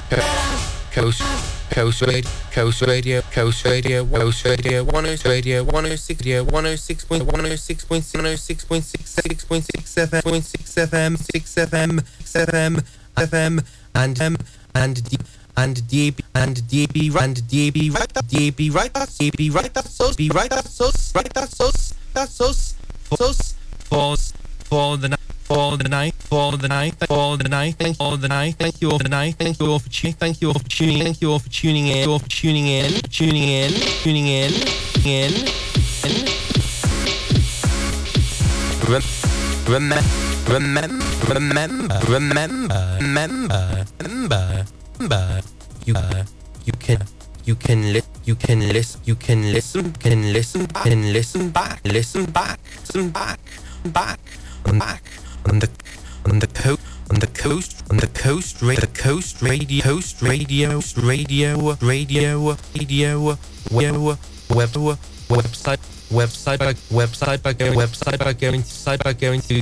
Coast Radio, Coast Radio, Coast Radio, Coast Radio, 106 Radio, 106 Radio, 106.6 FM, 6 FM, and DB for the night. Thank you all for tuning in. Remember. You can listen back on the coast radio website by going to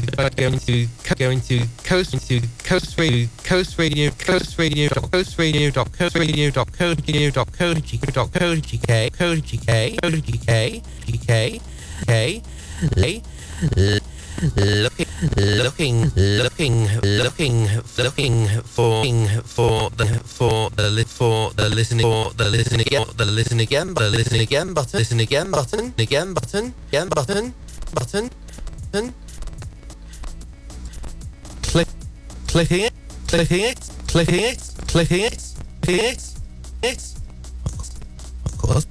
looking for the listen again button. Clicking it. Of course.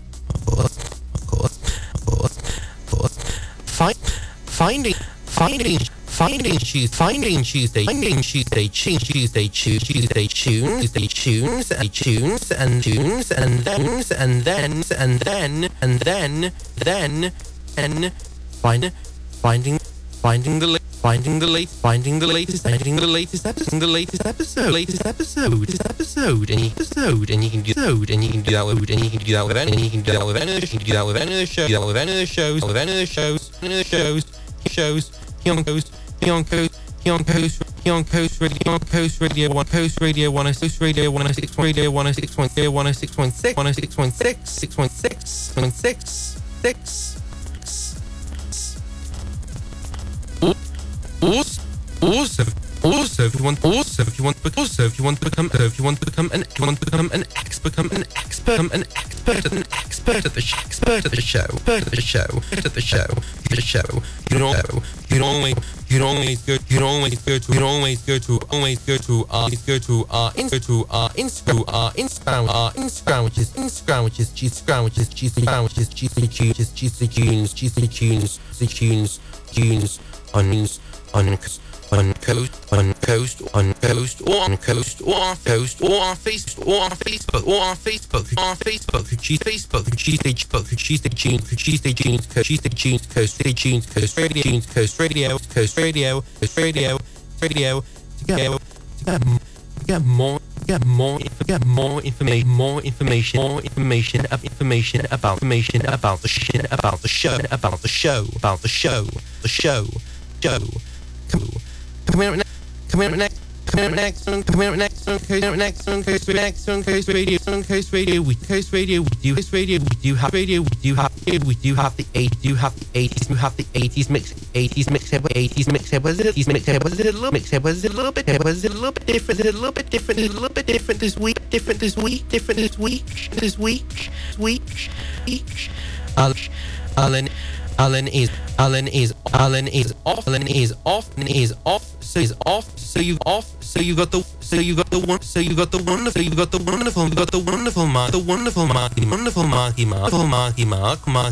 Finding Tuesday tunes and then finding the latest episode, and you can do that with any shows here on Coast Radio 106 Radio 106.6. Also, if you want to become an expert at the show, you can always go to our Instagram, which is on coast or on Facebook, Coast Radio, to get more information about the show. Come here next on Coast Radio. We do have the 80s mixtape. Was it a little bit different this week? Alan is off. So you got the wonderful Marky Mark.